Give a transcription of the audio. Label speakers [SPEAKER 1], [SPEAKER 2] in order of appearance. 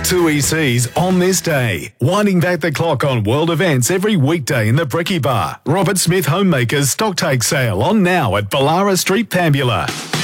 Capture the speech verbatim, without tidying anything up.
[SPEAKER 1] Two E Cs on this day. Winding back the clock on world events every weekday in the Bricky Bar. Robert Smith Homemakers stock take sale on now at Ballara Street, Pambula.